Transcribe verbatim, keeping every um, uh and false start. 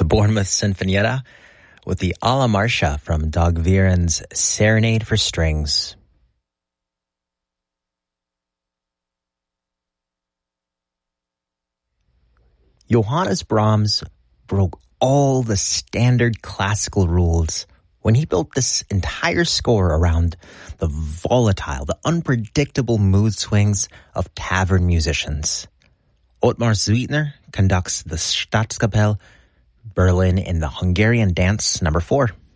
Bournemouth Sinfonietta with the Alla Marcia from Dag Viren's Serenade for Strings. Johannes Brahms broke all the standard classical rules when he built this entire score around the volatile, the unpredictable mood swings of tavern musicians. Ottmar Suitner conducts the Staatskapelle Berlin in the Hungarian Dance number four.